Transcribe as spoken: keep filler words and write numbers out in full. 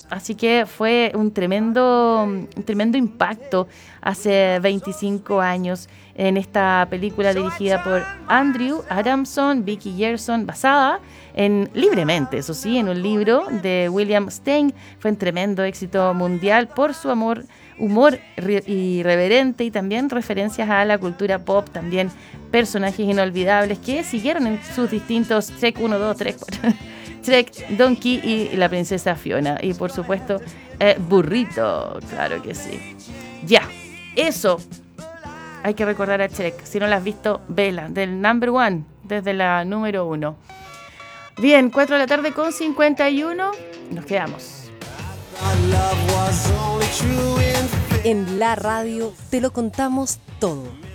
así que fue un tremendo, un tremendo impacto hace veinticinco años en esta película dirigida por Andrew Adamson, Vicky Gerson, basada en, libremente, eso sí, en un libro de William Stein. Fue un tremendo éxito mundial por su amor, humor irreverente y también referencias a la cultura pop, también personajes inolvidables que siguieron en sus distintos Shrek uno, dos, tres, cuatro, Shrek, Donkey y la princesa Fiona. Y por supuesto, eh, Burrito, claro que sí. Ya, eso. Hay que recordar a Shrek. Si no la has visto, vela. Del number one, desde la número uno. Bien, cuatro de la tarde con cincuenta y uno. Nos quedamos. En la radio te lo contamos todo.